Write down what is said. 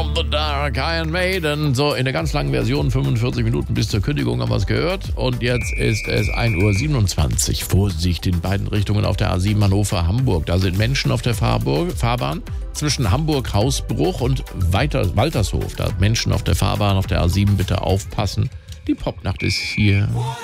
from the Dark, Iron Maiden. So, in der ganz langen Version, 45 Minuten bis zur Kündigung haben wir es gehört. Und jetzt ist es 1:27 Uhr. Vorsicht in beiden Richtungen auf der A7 Hannover-Hamburg. Da sind Menschen auf der Fahrbahn zwischen Hamburg-Hausbruch und Waltershof. Da Menschen auf der Fahrbahn auf der A7, bitte aufpassen. Die Popnacht ist hier.